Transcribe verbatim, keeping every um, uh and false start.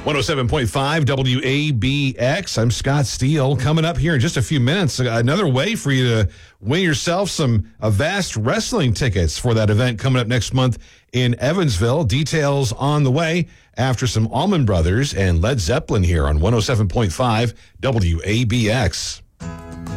one oh seven point five W A B X. I'm Scott Steele. Coming up here in just a few minutes, another way for you to win yourself some Avast wrestling tickets for that event coming up next month in Evansville. Details on the way after some Allman Brothers and Led Zeppelin here on one oh seven point five W A B X.